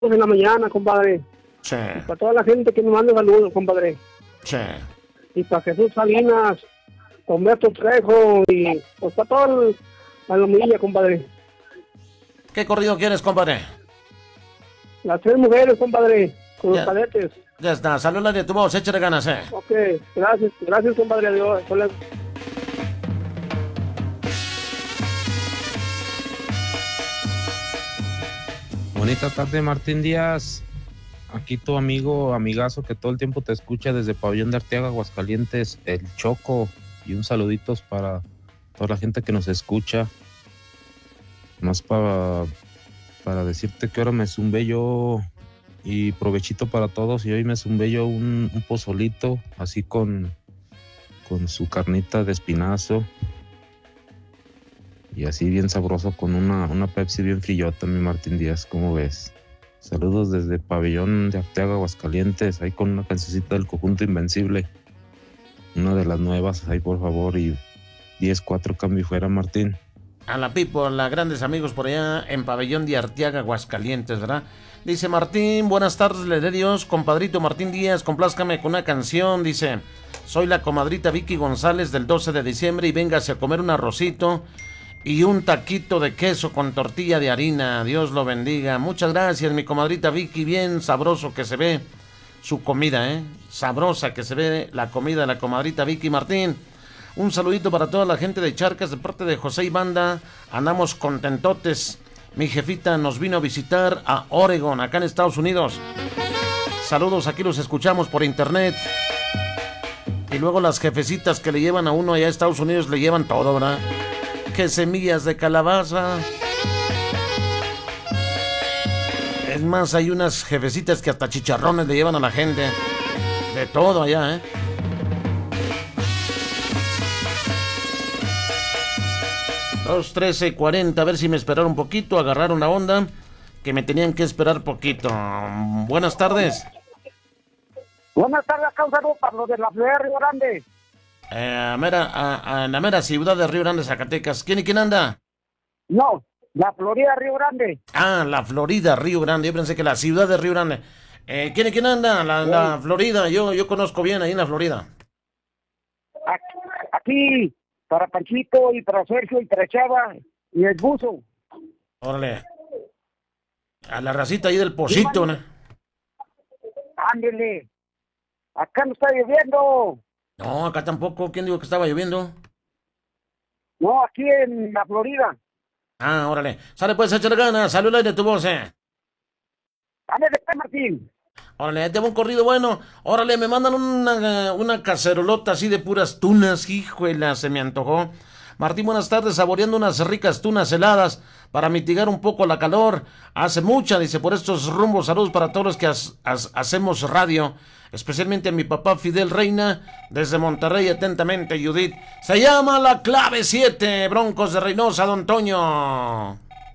en la mañana, compadre. Sí. Y para toda la gente que me manda saludos, compadre. Sí. Y para Jesús Salinas, Humberto Trejo y pues para todo el Palomilla, compadre. ¿Qué corrido quieres, compadre? Las 3 mujeres, compadre, con Ya. los cadetes. Ya está, saludos de tu voz, échale ganas, Ok, gracias, compadre, adiós. Hola. Bonita tarde, Martín Díaz. Aquí tu amigo, amigazo que todo el tiempo te escucha desde Pabellón de Arteaga, Aguascalientes, el Choco. Y un saluditos para toda la gente que nos escucha. Más para decirte que ahora me zumbé yo y provechito para todos. Y hoy me zumbé yo un pozolito, así con su carnita de espinazo. Y así bien sabroso con una Pepsi bien frillota, mi Martín Díaz, ¿cómo ves? Saludos desde Pabellón de Arteaga, Aguascalientes, ahí con una cancioncita del Conjunto Invencible. Una de las nuevas, ahí por favor, y 10-4 cambio fuera, Martín. A la people, a grandes amigos por allá en Pabellón de Arteaga, Aguascalientes, ¿verdad? Dice Martín, buenas tardes, le dé Dios, compadrito Martín Díaz, complázcame con una canción, dice, soy la comadrita Vicky González del 12 de diciembre y véngase a comer un arrocito y un taquito de queso con tortilla de harina, Dios lo bendiga. Muchas gracias, mi comadrita Vicky, bien sabroso que se ve su comida, sabrosa que se ve la comida de la comadrita Vicky Martín. Un saludito para toda la gente de Charcas de parte de José y Banda, andamos contentotes. Mi jefita nos vino a visitar a Oregon, acá en Estados Unidos. Saludos, aquí los escuchamos por internet. Y luego las jefecitas que le llevan a uno allá a Estados Unidos le llevan todo, ¿verdad? Que semillas de calabaza. Es más, hay unas jefecitas que hasta chicharrones le llevan a la gente. De todo allá, 2:13:40, a ver si me esperaron un poquito, agarraron la onda, que me tenían que esperar poquito. Buenas tardes. Buenas tardes, acá un saludo para los de la Florida Río Grande. La mera ciudad de Río Grande, Zacatecas. ¿Quién y quién anda? No, la Florida Río Grande. Ah, la Florida, Río Grande. Yo pensé que la ciudad de Río Grande. ¿Quién y quién anda? La Florida. Yo conozco bien ahí en la Florida. Aquí, para Panchito y para Sergio y para Chava y el Buzo. Órale. A la racita ahí del Pocito, ¿no? Ándele. Acá no está lloviendo. No, acá tampoco. ¿Quién dijo que estaba lloviendo? No, aquí en la Florida. Ah, órale. Sale pues, echar ganas. Saludos de tu voz, Ándele, Martín. Órale, te va un corrido bueno. Órale, me mandan una cacerolota así de puras tunas. Híjole, se me antojó. Martín, buenas tardes, saboreando unas ricas tunas heladas para mitigar un poco la calor. Hace mucha, dice, por estos rumbos. Saludos para todos los que hacemos radio. Especialmente a mi papá Fidel Reina, desde Monterrey, atentamente, Judith. Se llama La Clave 7, Broncos de Reynosa, Don Toño.